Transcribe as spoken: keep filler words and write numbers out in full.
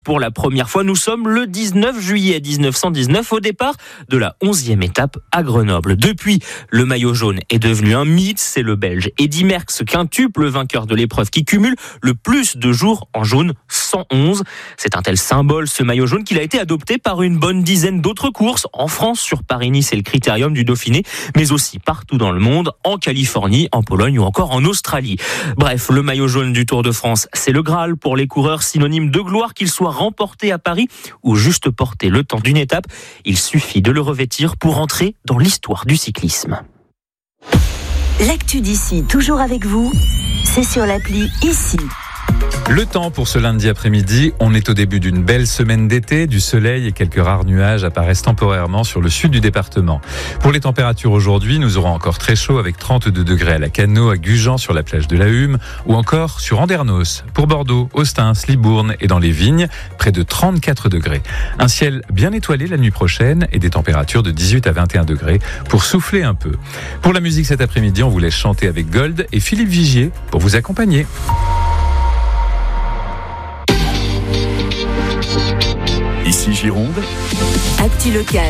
Pour la première fois, nous sommes le dix-neuf juillet dix-neuf cent dix-neuf au départ de la onzième étape à Grenoble. Depuis, le maillot jaune est devenu un mythe. C'est le Belge Eddy Merckx, quintuple vainqueur de l'épreuve, qui cumule le plus de jours en jaune, cent onze. C'est un tel symbole, ce maillot jaune, qu'il a été adopté par une bonne dizaine d'autres courses. En France, sur Paris-Nice et le Critérium du Dauphiné, mais aussi partout dans le monde, en Californie, en Pologne ou encore en Australie. Bref, le maillot jaune du Tour de France, c'est le Graal pour les coureurs, synonyme de gloire, qu'ils soient remporté à Paris ou juste porté le temps d'une étape. Il suffit de le revêtir pour entrer dans l'histoire du cyclisme. L'actu d'ici, toujours avec vous, c'est sur l'appli Ici. Le temps pour ce lundi après-midi, on est au début d'une belle semaine d'été, du soleil et quelques rares nuages apparaissent temporairement sur le sud du département. Pour les températures aujourd'hui, nous aurons encore très chaud avec trente-deux degrés à la Cano, à Gujan sur la plage de la Hume ou encore sur Andernos. Pour Bordeaux, Ostens, Libourne et dans les Vignes, près de trente-quatre degrés. Un ciel bien étoilé la nuit prochaine et des températures de dix-huit à vingt et un degrés pour souffler un peu. Pour la musique cet après-midi, on vous laisse chanter avec Gold et Philippe Vigier pour vous accompagner. Ici Gironde. Actu locale